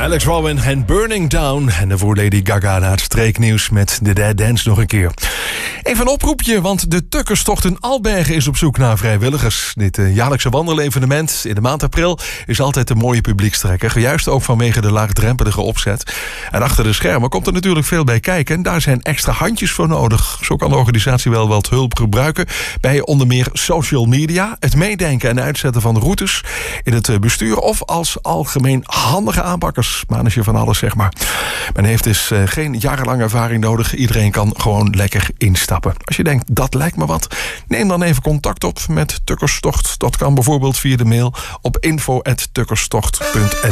Alex Rowan en Burning Down. En daarvoor Lady Gaga na het streeknieuws met de Dead Dance nog een keer. Even een oproepje, want de Tukkerstocht in Albergen is op zoek naar vrijwilligers. Dit jaarlijkse wandelevenement in de maand april is altijd een mooie publiekstrekker. Juist ook vanwege de laagdrempelige opzet. En achter de schermen komt er natuurlijk veel bij kijken. En daar zijn extra handjes voor nodig. Zo kan de organisatie wel wat hulp gebruiken bij onder meer social media, het meedenken en uitzetten van routes in het bestuur of als algemeen handige aanpakkers. Manetje van alles, zeg maar. Men heeft dus geen jarenlange ervaring nodig. Iedereen kan gewoon lekker instappen. Als je denkt, dat lijkt me wat, neem dan even contact op met Tukkerstocht. Dat kan bijvoorbeeld via de mail op info@tukkerstocht.nl.